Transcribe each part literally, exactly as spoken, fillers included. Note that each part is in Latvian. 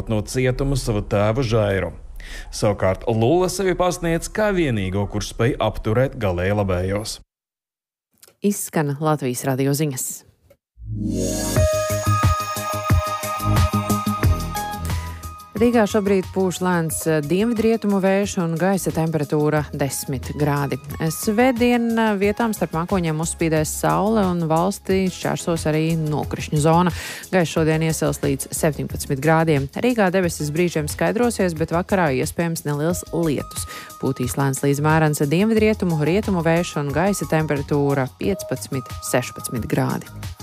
atbrīvot no cietuma savu tēvu Žairu. Savukārt Lula sevi pasniedz kā vienīgo, kurš spēj apturēt galēji labējos. Izskan Latvijas radio ziņas. Rīgā šobrīd pūš lēns dienvidrietumu vējš un gaisa temperatūra desmit grādi. Svētdien vietām starp mākoņiem uzspīdēs saule un valstī šķērsos arī nokrišņu zona. Gaisa šodien iesils līdz septiņpadsmit grādiem. Rīgā debesis brīžiem skaidrosies, bet vakarā iespējams neliels lietus. Pūtīs lēns līdz mērens dienvidrietumu, rietumu vējš un gaisa temperatūra piecpadsmit sešpadsmit grādi.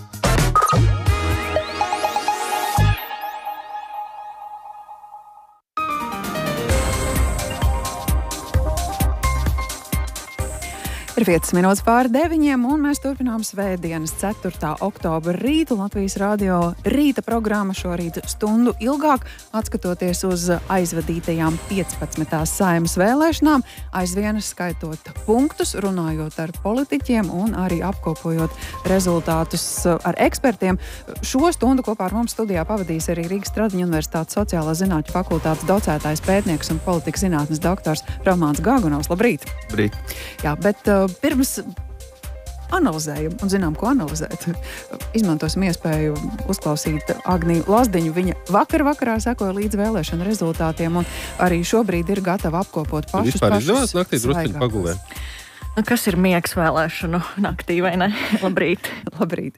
Ir piecas minūtes pāri deviņiem, un mēs turpinām svētdienas ceturtā oktobra rītu. Latvijas radio rīta programma šorīt stundu ilgāk, atskatoties uz aizvadītajām piecpadsmitās Saeimas vēlēšanām, aizvien skaitot punktus, runājot ar politiķiem un arī apkopojot rezultātus ar ekspertiem. Šo stundu kopā ar mums studijā pavadīs arī Rīgas Tradiņu Universitātes sociālā zinātņu fakultātes docētājs, pētnieks un politikas zinātnes doktors Romanis Gāgunovs. Labrīt! Labrīt! Jā, bet uh, pirms analizējam un zinām, ko analizēt, izmantosim iespēju uzklausīt Agniju Lazdiņu. Viņa vakar vakarā sekoja līdz vēlēšanu rezultātiem un arī šobrīd ir gatava apkopot pašus Vispār pašus izdevās naktī drusciņu pagulēt? Nu, kas ir miegs vēlēšanu naktī, vai ne? Labrīt. Labrīt.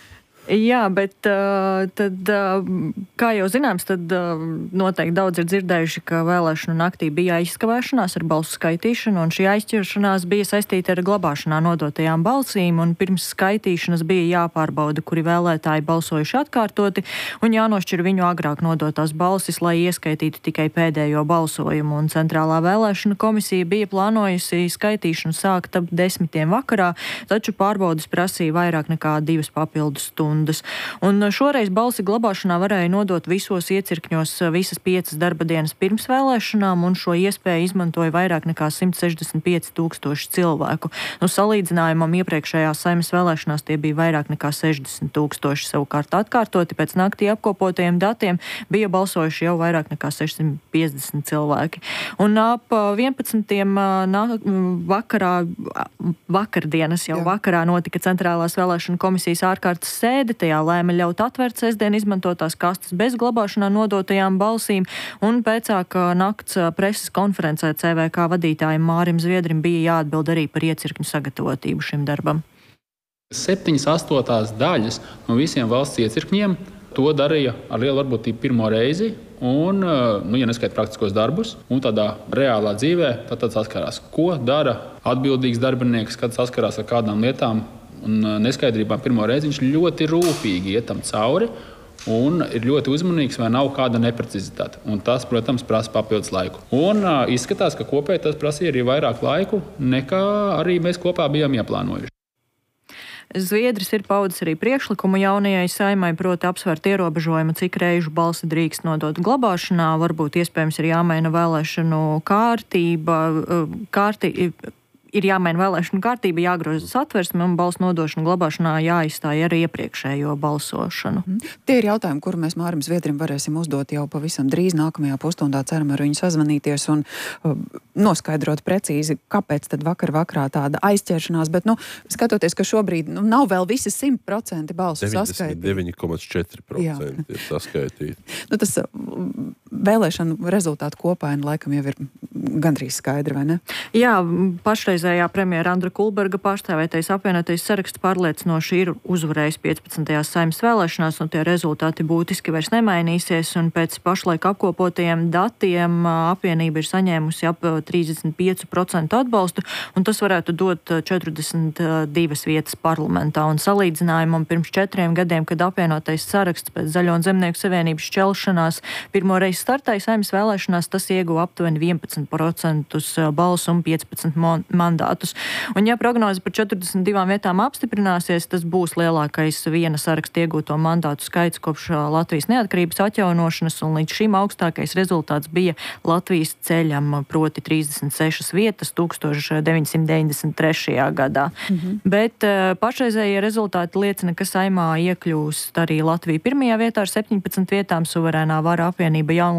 Jā, bet uh, tad, uh, kā jau zināms, tad uh, noteikti daudz ir dzirdējuši, ka vēlēšanu naktī bija aizskavēšanās ar balsu skaitīšanu, un šī aizķeršanās bija saistīta ar glabāšanā nodotajām balsīm, un pirms skaitīšanas bija jāpārbauda, kuri vēlētāji balsojuši atkārtoti, un jānošķir viņu agrāk nodotās balsis, lai ieskaitītu tikai pēdējo balsojumu, un Centrālā vēlēšana komisija bija plānojusi skaitīšanu sākt ap desmitiem vakarā, taču pārbaudas prasīja vairāk nekā divas papildus stundas. Un šoreiz balsi glabāšanā varēja nodot visos iecirkņos visas piecas darba dienas pirms vēlēšanām, un šo iespēju izmantoja vairāk nekā simt sešdesmit pieci tūkstoši cilvēku. Nu, salīdzinājumam iepriekšējās Saeimas vēlēšanās tie bija vairāk nekā sešdesmit tūkstoši. Savukārt atkārtoti pēc naktī apkopotajiem datiem bija balsojuši jau vairāk nekā sešsimt piecdesmit cilvēki. Un ap vienpadsmitiem vakarā, vakardienas jau Jā. vakarā notika Centrālās vēlēšana komisijas ārkārtas sēde. Tajā lēma ļaut atvērt sestdien izmantotās kastes bez glabāšanā nodotajām balsīm, un pēcāk nakts preses konferencē C V K vadītājiem Mārim Zviedrim bija jāatbild arī par iecirkņu sagatavotību šim darbam. Septiņas astotās daļas no visiem valsts iecirkņiem to darīja ar lielu varbūtību pirmo reizi, un, nu, ja neskait praktiskos darbus, un tādā reālā dzīvē tad, tad saskarās, ko dara atbildīgs darbinieks, kad saskarās ar kādām lietām un neskaidrībām pirmo reizi. Viņš ļoti rūpīgi iet tam cauri un ir ļoti uzmanīgs, vai nav kāda neprecizitāte. Un tas, protams, prasa papildus laiku. Un uh, izskatās, ka kopēji tas prasīja arī vairāk laiku, nekā arī mēs kopā bijām ieplānojuši. Zviedris ir paudis arī priekšlikumu jaunajai Saeimai, proti apsvērt ierobežojumu, cik reižu balsi drīkst nodot glabāšanā. Varbūt iespējams ir jāmaina vēlēšanu kārtība, kārti, ir jāmaina vēlēšanu kārtība, jāgroza satversme un balsu nodošana glabāšanā jāizstāja ar iepriekšējo balsošanu. Mm. Tie ir jautājumi, kuru mēs Mārim Zviedrim varēsim uzdot jau pavisam drīz nākamajā pusstundā. Ceram ar viņu sazvanīties un uh, noskaidrot precīzi, kāpēc tad vakar vakarā tāda aizķeršanās. Bet, nu, skatoties, ka šobrīd nu, nav vēl visi simt procenti balsu saskaitīti. deviņdesmit deviņi komats četri procenti ir saskaitīti. Nu, tas uh, vēlēšanu rezultātu kopaina laikam jau ir gandrīz skaidri, vai ne? Jā, pašreizējā premjera Andra Kulberga pārstāvētais apvienotais saraksts pārliecinoši ir uzvarējis piecpadsmitajās Saeimas vēlēšanās, un tie rezultāti būtiski vairs nemainīsies, un pēc pašlaik apkopotajiem datiem apvienība ir saņēmusi ap trīsdesmit pieci procenti atbalstu, un tas varētu dot četrdesmit divas vietas parlamentā. Un salīdzinājumam pirms četriem gadiem, kad apvienotais saraksts pēc Zaļo un Zemnieku savienības šķelšanās pirmo reizi startēja Saeimas vēlēšanās, tas ieguva aptuveni vienpadsmit procentus balsu un piecpadsmit mandātus. Un ja prognoze par četrdesmit divām vietām apstiprināsies, tas būs lielākais viena saraksta iegūto mandātu skaits kopš Latvijas neatkarības atjaunošanas, un līdz šim augstākais rezultāts bija Latvijas ceļam, proti trīsdesmit sešas vietas tūkstoš deviņsimt deviņdesmit trešajā gadā. Mm-hmm. Bet pašreizējie rezultāti liecina, ka Saeimā iekļūst arī Latvija pirmajā vietā ar septiņpadsmit vietām, suverēnā vara apvienība Jaunlatvijas